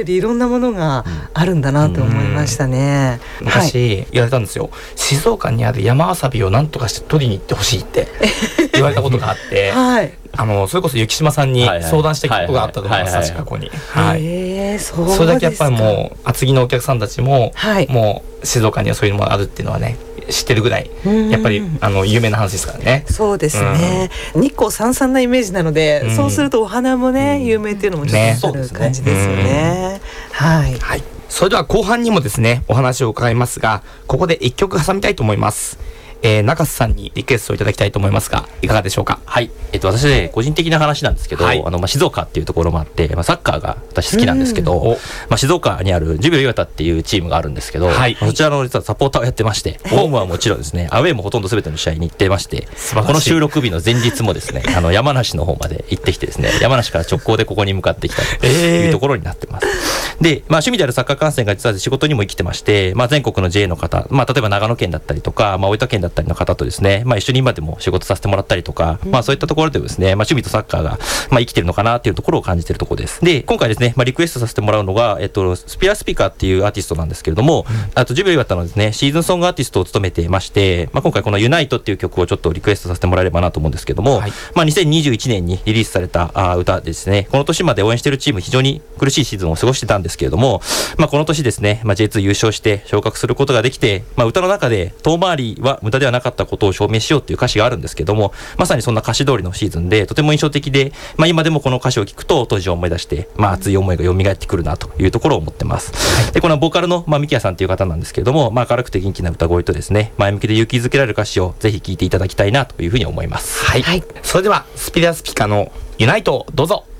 よりいろんなものがあるんだなと思いましたね。 昔言われたんですよ、静岡にある山わさびを何とかして取りに行ってほしいって言われたことがあって、はい、それこそ雪島さんに相談したことがあったと思います。確かここに、はい、それだけやっぱりもう厚木のお客さんたちも、もう静岡にはそういうものがあるっていうのはね知ってるぐらいやっぱり有名な話ですからね。 そうですね、日光さんさんなイメージなので、そうするとお花もね、有名っていうのもちょっとある感じですよね。はい、はい、 それでは後半にもですねお話を伺いますが、ここで一曲挟みたいと思います。中瀬さんにリクエストをいただきたいと思いますが、いかがでしょうか。 はい、私ね個人的な話なんですけど、静岡っていうところもあって、サッカーが私好きなんですけど、静岡にあるジュビロ磐田っていうチームがあるんですけど、そちらの実はサポーターをやってまして、ホームはもちろんですね、アウェーもほとんど全ての試合に行ってまして、この収録日の前日もですね山梨の方まで行ってきてですね、山梨から直行でここに向かってきたというところになってます。で、趣味であるサッカー観戦が実は仕事にも生きてまして、全国の JA の方、例えば長野県だったりとか、大分県だったりの方とですね、一緒に今でも仕事させてもらったりとか、そういったところでですね、趣味とサッカーが生きてるのかなっていうところを感じているところです。で、今回ですね、リクエストさせてもらうのが、スピアスピカっていうアーティストなんですけれども、あとジュビロ磐田のですねシーズンソングアーティストを務めていまして、今回このユナイトっていう曲をちょっとリクエストさせてもらえればなと思うんですけども、2021年にリリースされた歌ですね。この年まで応援しているチーム非常に苦しいシーズンを過ごしてたんですけれども、この年ですね、J2 優勝して昇格することができて、歌の中で遠回りは無駄ではなかったことを証明しようっていう歌詞があるんですけども、まさにそんな歌詞通りのシーズンでとても印象的で、今でもこの歌詞を聞くと当時を思い出して、熱い思いが蘇ってくるなというところを思ってます。で、このボーカルの三木屋さんという方なんですけれども、明るくて元気な歌声とですね、前向きで勇気づけられる歌詞をぜひ聴いていただきたいなというふうに思います。 はい、それではスピアスピカのユナイトどうぞ。